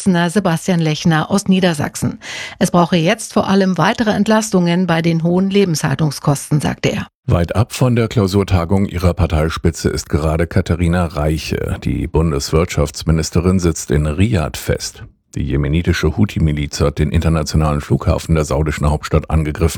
Parteivorsitzender Sebastian Lechner aus Niedersachsen. Es brauche jetzt vor allem weitere Entlastungen bei den hohen Lebenshaltungskosten, sagte er. Weit ab von der Klausurtagung ihrer Parteispitze ist gerade Katharina Reiche. Die Bundeswirtschaftsministerin sitzt in Riad fest. Die jemenitische Houthi-Miliz hat den internationalen Flughafen der saudischen Hauptstadt angegriffen.